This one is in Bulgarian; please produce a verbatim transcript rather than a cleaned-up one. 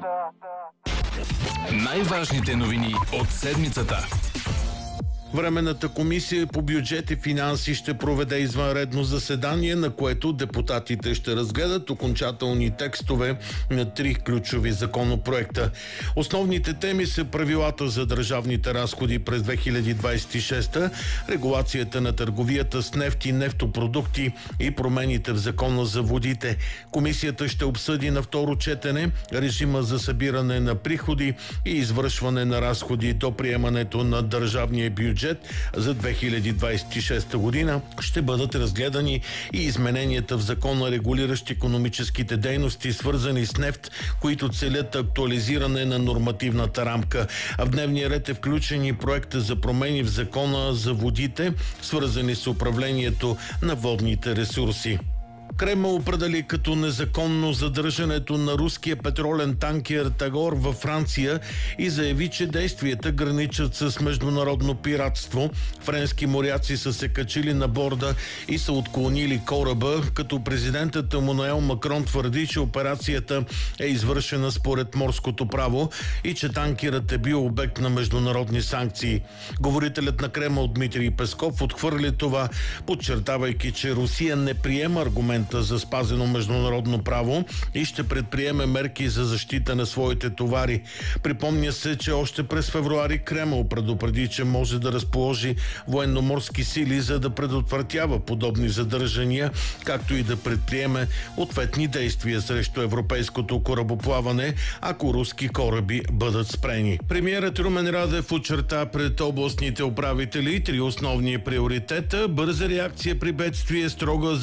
Най-важните новини от седмицата. Временната комисия по бюджет и финанси ще проведе извънредно заседание, на което депутатите ще разгледат окончателни текстове на три ключови законопроекта. Основните теми са правилата за държавните разходи през две хиляди двадесет и шеста, регулацията на търговията с нефт и нефтопродукти и промените в закона за водите. Комисията ще обсъди на второ четене режима за събиране на приходи и извършване на разходи до приемането на държавния бюджет за две хиляди двадесет и шеста година. Ще бъдат разгледани и измененията в закона, регулиращи икономическите дейности, свързани с нефт, които целят актуализиране на нормативната рамка. А в дневния ред е включен и проекта за промени в закона за водите, свързани с управлението на водните ресурси. Кремъл определи като незаконно задържането на руския петролен танкер Тагор във Франция и заяви, че действията граничат с международно пиратство. Френски моряци са се качили на борда и са отклонили кораба, като президентът Емануел Макрон твърди, че операцията е извършена според морското право и че танкерът е бил обект на международни санкции. Говорителят на Кремъл Дмитрий Песков отхвърли това, подчертавайки, че Русия не приема аргумент за спазено международно право и ще предприеме мерки за защита на своите товари. Припомня се, че още през февруари Кремъл предупреди, че може да разположи военноморски сили, за да предотвратява подобни задържания, както и да предприеме ответни действия срещу европейското корабоплаване, ако руски кораби бъдат спрени. Премиерът Румен Радев очерта пред областните управители три основни приоритета: бърза реакция при бедствие, строга